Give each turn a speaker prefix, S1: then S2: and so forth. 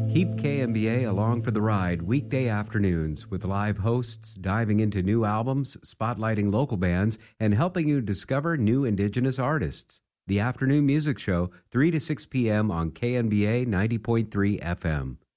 S1: Keep KMBA along for the ride weekday afternoons with live hosts diving into new albums, spotlighting local bands, and helping you discover new Indigenous artists. The Afternoon Music Show, 3 to 6 p.m. on KNBA 90.3 FM.